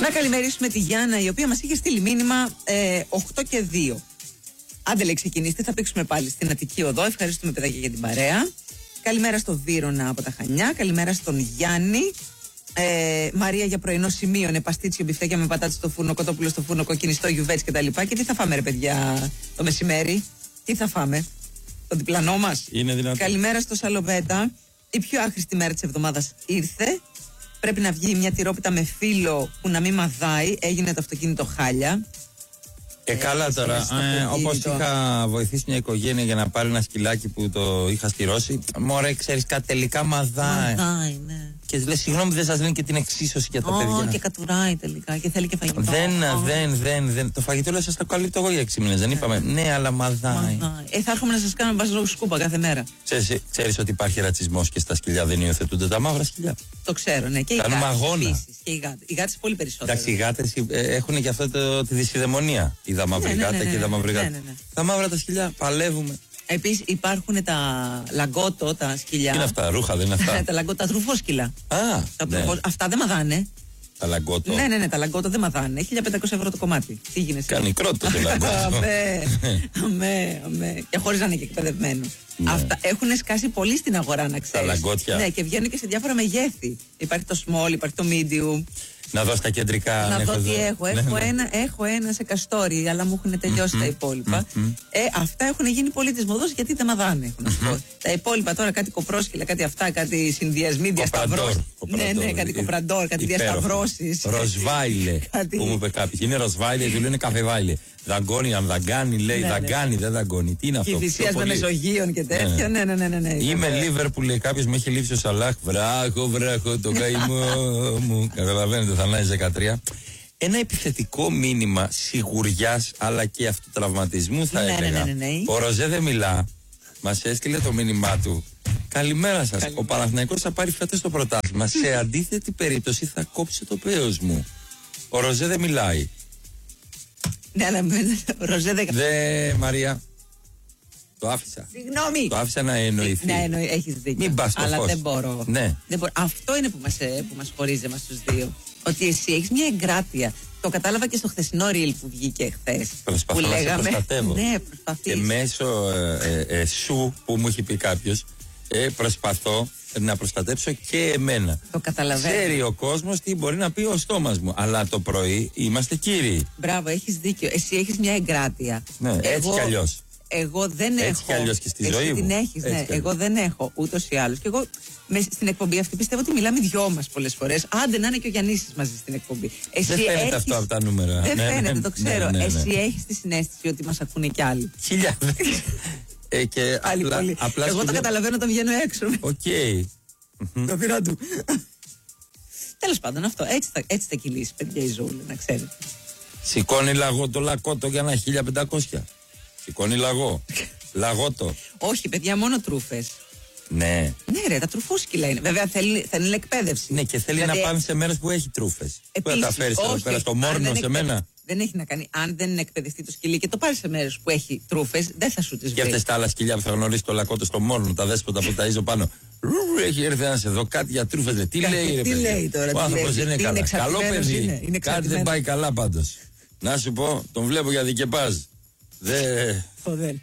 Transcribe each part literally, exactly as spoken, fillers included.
Να καλημερίσουμε τη Γιάννα, η οποία μας είχε στείλει μήνυμα ε, οκτώ και δύο. Άντε λέει, ξεκινήστε, θα παίξουμε πάλι στην Αττική Οδό. Ευχαριστούμε παιδάκια για την παρέα. Καλημέρα στο Βύρωνα από τα Χανιά. Καλημέρα στον Γιάννη. Ε, Μαρία για πρωινό σημείωνε παστίτσιο, μπιφτέκια με πατάτι στο φούρνο, κοτόπουλο στο φούρνο, κοκκινιστό, γιουβέτς κτλ. Και τι θα φάμε, ρε παιδιά, το μεσημέρι? Τι θα φάμε, το διπλανό μας? Είναι δυνατό. Καλημέρα στο Σαλοβέτα. Η πιο άχρηστη μέρα της εβδομάδας ήρθε. Πρέπει να βγει μια τυρόπιτα με φύλλο που να μην μαδάει. Έγινε το αυτοκίνητο χάλια. Ε, καλά τώρα. Ε, όπως είχα βοηθήσει μια οικογένεια για να πάρει ένα σκυλάκι που το είχα στηρώσει. Μωρέ, ξέρεις κάτι, τελικά μαδάει. Μαδάει, ναι. Και λέει, συγγνώμη, δεν σας λένε και την εξίσωση για τα oh, παιδιά. Και κατουράει τελικά και θέλει και φαγητό. Δεν, oh. δεν, δεν, δεν. Το φαγητό λέω, σας το καλύπτω εγώ για έξι μήνες. Δεν είπαμε. Ναι, αλλά μαδάει. μαδάει. Ε, θα έρχομαι να σας κάνω βάζω σκούπα κάθε μέρα. Ξέρεις, ξέρεις ότι υπάρχει ρατσισμός και στα σκυλιά δεν υιοθετούνται τα μαύρα σκυλιά? Το ξέρω, ναι. Και οι κάνουμε γάτες, αγώνα. Επίσης, και οι γάτες. Οι γάτες πολύ περισσότερο. Εντάξει, οι γάτες ε, έχουν και αυτό το, τη δυσιδαιμονία. Η δαμαύρη ναι, ναι, γάτα ναι, ναι, και η δαμαύρη γάτα. ναι, ναι, ναι. Τα μαύρα τα σκυλιά, παλεύουμε. Επίσης υπάρχουν τα λαγκότο, τα σκυλιά. Τι είναι αυτά, ρούχα δεν είναι αυτά? τα λαγκότο, τα τρουφόσκυλα. Α, τα ναι. τρουφό... Αυτά δεν μαδάνε. Τα λαγκότο. Ναι, ναι, ναι, τα λαγκότο δεν μαδάνε. χίλια πεντακόσια ευρώ το κομμάτι. Τι γίνεσαι? Κάνει κρότο το λαγκότο. Αμέ, αμέ, αμέ. Και χωρίς να είναι και εκπαιδευμένο. Ναι. Αυτά έχουν σκάσει πολύ στην αγορά, να ξέρεις. Τα λαγκότια. Ναι, και βγαίνουν και σε διάφορα μεγέθη. Υπάρχει το small, υπάρχει το medium. Να δω στα κεντρικά. Να δω τι έχω. Ναι, έχω, ναι. Ένα, έχω ένα σε καστόρι, αλλά μου έχουν τελειώσει Mm-hmm. τα υπόλοιπα. Mm-hmm. Ε, αυτά έχουν γίνει πολύ της μοδός γιατί δεν μαδάνε. Mm-hmm. Τα υπόλοιπα τώρα, κάτι κοπρόσκυλα, κάτι αυτά, κάτι συνδυασμοί, διασταυρώσεις. Ναι, ναι, κάτι κοπραντόρ, κάτι διασταυρώσεις. Ροσβάιλε. Που μου είπε κάποιος. Είναι ροσβάιλε, του λένε καφεβάιλε. Δαγκώνει, αν δαγκάνει, λέει, ναι, δαγκάνει, ναι. δεν δαγκώνει. Τι είναι αυτό? Και θυσίας με μεσογείων και τέτοια. Ναι, ναι, ναι. ναι, ναι. Είμαι Λίβερπουλ, λέει κάποιος, με έχει λείψει ο Σαλάχ. Βράχο, βράχο, το καημό μου. Καταλαβαίνετε, θα ανάζει δεκατρία. Ένα επιθετικό μήνυμα σιγουριάς αλλά και αυτοτραυματισμού, θα ναι, έλεγα. Ναι, ναι, ναι, ναι. Ο Ροζέ δεν μιλά. Μας έστειλε το μήνυμά του. Καλημέρα σας. Καλημέρα. Ο Παναθηναϊκός θα πάρει φέτος το πρωτάθλημα. Σε αντίθετη περίπτωση θα κόψει το πέος μου. Ο Ροζέ δεν μιλάει. Ναι, αλλά ο Ροζέ δεν. Δε, Μαρία. Το άφησα. Συγγνώμη. Το άφησα να εννοηθεί. Ναι, εννοεί, έχεις δίκιο. Μην πας στο αλλά φως. δεν μπορώ. Ναι. δεν μπορώ. Αυτό είναι που μας, που μας χωρίζει εμάς τους δύο. Ότι εσύ έχεις μια εγκράτεια. Το κατάλαβα και στο χθεσινό reel που βγήκε χθες. Προσπαθώ που να λέγαμε. σε προστατεύω. Ναι, προσπαθείς. Και μέσω ε, ε, ε, σου που μου έχει πει κάποιος, ε, προσπαθώ να προστατέψω και εμένα. Το καταλαβαίνω. Ξέρει ο κόσμος τι μπορεί να πει ο στόμας μου. Αλλά το πρωί είμαστε κύριοι. Μπράβο, έχεις δίκιο. Εσύ έχεις μια εγκράτεια. Ναι, έτσι εγώ, κι αλλιώς. Εγώ δεν έτσι έχω. Έτσι κι αλλιώς και στη εσύ ζωή την μου. έχεις, ναι. Έτσι Εγώ δεν έχω ούτως ή άλλως. Και εγώ με, στην εκπομπή αυτή πιστεύω ότι μιλάμε δυο μας πολλές φορές. Άντε να είναι και ο Γιαννίσης μαζί στην εκπομπή. Εσύ δεν φαίνεται έχεις... αυτό από τα νούμερα. Δεν ναι, φαίνεται, ναι, το ξέρω. Ναι, ναι, ναι. Εσύ έχεις τη συναίσθηση ότι μας ακούνε κι άλλοι. Χιλιάδες. ε, και απλά, απλά εγώ το καταλαβαίνω όταν βγαίνω έξω. Οκ. Το πειρά του. Τέλος πάντων, αυτό. Έτσι θα, έτσι θα κυλήσει, παιδιά, η ζούλη, να ξέρετε. Σηκώνει λαγό το λακότο για ένα χίλια πεντακόσια. Σηκώνει λαγό. Λαγότο. Όχι, παιδιά, μόνο τρούφες. Ναι. Ναι, ρε, τα τρουφόσκυλα είναι. Βέβαια θέλει, θέλει εκπαίδευση. Ναι, και θέλει δηλαδή, να πάμε σε μέρες που έχει τρούφες. Πού θα τα φέρεις εδώ πέρα, στο Μόρνο, σε μένα? Δεν έχει να κάνει. Αν δεν εκπαιδευτεί το σκυλί και το πάρει σε μέρες που έχει τρούφες, δεν θα σου τις βρει. Και αυτές τα άλλα σκυλιά που θα γνωρίσει το λακότο στο Μόρνο, τα δέσποτα που ταΐζω πάνω. Έχει έρθει ένας εδώ, κάτι για τρούφες. Τι λέει, ρε τι παιδί? λέει τώρα, ο άνθρωπος δεν είναι καλά. Καλό παιδί. Είναι, είναι κάτι δεν πάει καλά πάντως. Να σου πω, τον βλέπω για δικεπάζ. Δεν. Δεν.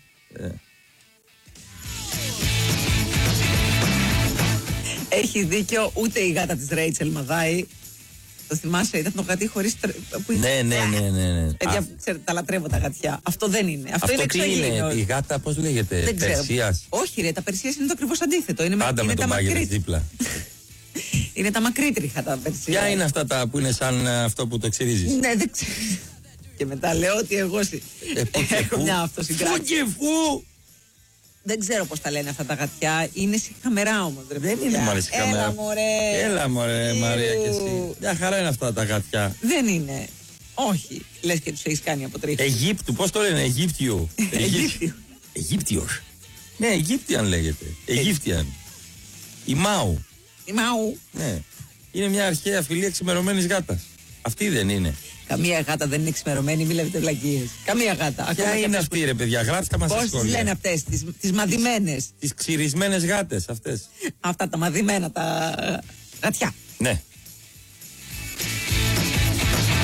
Έχει δίκιο, ούτε η γάτα της Ρέιτσελ μαδάει. Το θυμάσαι, ήταν το γατί χωρίς. Τρε... Ναι, ναι, ναι, ναι, ναι. Παιδιά, Α... ξέρετε, τα λατρεύω τα γατιά. Αυτό δεν είναι. Αυτό, Αυτό είναι τι είναι, η γάτα, πώς λέγεται, δεν Περσίας? Όχι, ρε, τα Περσίας είναι το ακριβώς αντίθετο. Είναι Πάντα είναι με τον Μάγερ δίπλα. Είναι τα μακρύτριχα τα Περσία. Ποια είναι αυτά τα που είναι σαν αυτό που το ξυρίζεις? Ναι, δεν ξέρω. Και μετά λέω ότι εγώ ε, έχω μια αυτοσυγκράτηση. Φου και φου! Δεν ξέρω πώς τα λένε αυτά τα γατιά. Είναι σιχαμερά όμως. Ρε, δεν είναι μάλιστα σιχαμερά. Έλα μωρέ. Έλα μωρέ Μαρία και εσύ. Μια χαρά είναι αυτά τα γατιά. Δεν είναι. Όχι. Λες και τους έχεις κάνει από τρίχα. Αιγύπτου, πώς το λένε, Αιγύπτιο. Αιγύπτιο. Αιγύπτιος. Ναι, Αιγύπτιαν λέγεται. Αιγύπτιαν. Η Μάου. Η Μάου. Ναι. Είναι μια αρχαία φυλή εξημερωμένης γάτας. Αυτή δεν είναι. Καμία γάτα δεν είναι εξημερωμένη, μη λέτε βλακίες. Καμία γάτα. Ποια είναι αυτή, ρε παιδιά, γράψτε μας στα σχόλια. Πώς τις λένε αυτές, τις, τις μαδημένες. Τις ξυρισμένες γάτες αυτές. Αυτά τα μαδημένα, τα γατιά. Ναι.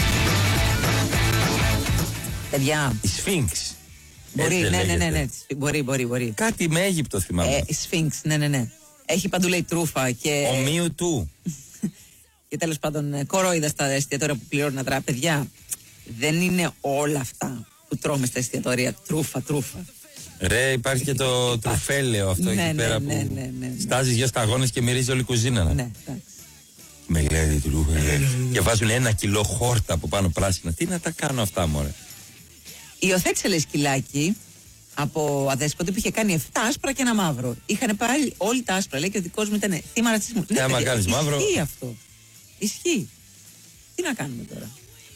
Παιδιά. Η Σφίνξ. Μπορεί, ναι, ναι, ναι, ναι, μπορεί, μπορεί, μπορεί. Κάτι με Αίγυπτο θυμάμαι. Ε, η Σφίνξ, ναι, ναι, ναι. Έχει παντού λέει τρούφα και. Ομοίου του. Και τέλος πάντων, κορόιδα στα εστιατόρια που πληρώνουν δρά. Παιδιά, δεν είναι όλα αυτά που τρώμε στα εστιατόρια. Τρούφα, τρούφα. Ρε, υπάρχει και το τρουφέλαιο αυτό ναι, εκεί ναι, πέρα ναι, που ναι, ναι, ναι. στάζεις δύο σταγόνες και μυρίζει όλη η κουζίνα. Ναι, ναι εντάξει. Μεγάλη τρούφα. Και βάζουν ένα κιλό χόρτα από πάνω πράσινα. Τι να τα κάνω αυτά, μωρέ. Υιοθέτησε λέει σκυλάκι από αδέσποτη που είχε κάνει εφτά άσπρα και ένα μαύρο. Είχαν πάρει όλοι τα άσπρα, λέει, και ο δικός μου ήταν θύμα ρατσισμού. Ναι, άμα κάνεις μαύρο. Ισχύει αυτό. Ισχύει. Τι να κάνουμε τώρα.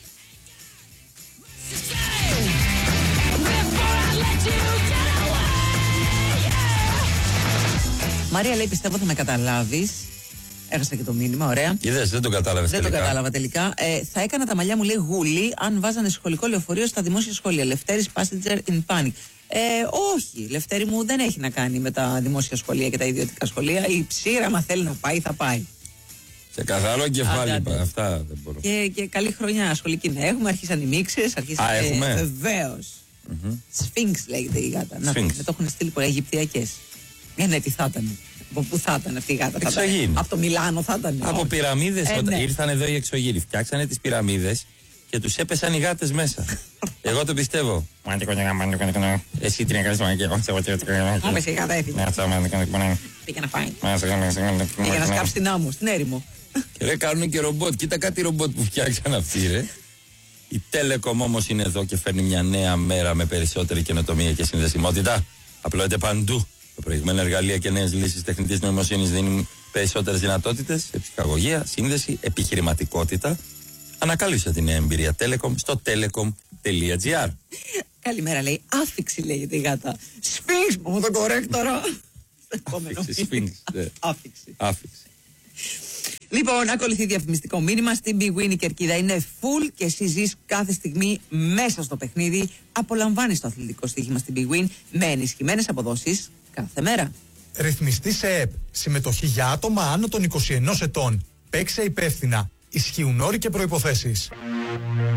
Μαρία λέει, πιστεύω θα με καταλάβεις. Έχασα και το μήνυμα, ωραία. Είδες, δεν το κατάλαβες δεν τελικά. Δεν το κατάλαβα τελικά. Ε, θα έκανα τα μαλλιά μου, λέει, γουλή, αν βάζανε σχολικό λεωφορείο στα δημόσια σχολεία. Λευτέρης passenger in panic. Ε, όχι, Λευτέρη μου, δεν έχει να κάνει με τα δημόσια σχολεία και τα ιδιωτικά σχολεία. Η ψήρα, άμα θέλει να πάει, θα πάει. Σε καθαρό κεφάλι, Άντε, άντε. αυτά δεν μπορώ. Και, και καλή χρονιά σχολική να έχουμε. Άρχισαν οι μίξες. Άρχισαν, Α, έχουμε. Ε, Βεβαίως. Mm-hmm. Σφίνξ λέγεται η γάτα. Να, Σφίνξ. με το έχουν στείλει πολλοί Αιγυπτιακές. Ε, ναι, τι θα ήταν. Από πού θα ήταν αυτή η γάτα. Εξωγήινη. Από το Μιλάνο θα ήταν. Από πυραμίδες, Ε, όταν ναι. ήρθαν εδώ οι εξωγήινοι, φτιάξανε τις πυραμίδες και τους έπεσαν οι γάτες μέσα. Εγώ το πιστεύω. Εσύ τι να κάνεις, μα και εγώ. Άμεσα η γάτα έφυγε. Πήγε να φάει. Πήγε να σκάψει την άμμο, στην έρημο. Και ρε, κάνουν και ρομπότ. Κοίτα κάτι ρομπότ που φτιάξαν αυτοί, ρε. Η Telecom όμως είναι εδώ και φέρνει μια νέα μέρα με περισσότερη καινοτομία και συνδεσιμότητα. Απλώνεται παντού. Τα προηγμένα εργαλεία και νέες λύσεις τεχνητής νοημοσύνης δίνουν περισσότερες δυνατότητες σε ψυχαγωγία, σύνδεση, επιχειρηματικότητα. Ανακάλυψα την νέα εμπειρία Telecom στο telecom.gr. Καλημέρα, λέει. Άφηξη λέγεται η γάτα. Σφίγγ μου τον κορέκτορα. Άφηξη, σφίγγ. Άφηξη. Άφηξη. Λοιπόν, ακολουθεί διαφημιστικό μήνυμα. Στην Big Win η κερκίδα είναι full και εσύ ζεις κάθε στιγμή μέσα στο παιχνίδι. Απολαμβάνεις το αθλητικό στοίχημα στην Big Win με ενισχυμένες αποδόσεις κάθε μέρα. Ρυθμιστή σε ΕΠ. Συμμετοχή για άτομα άνω των είκοσι ενός ετών. Παίξε υπεύθυνα. Ισχύουν όροι και προϋποθέσεις.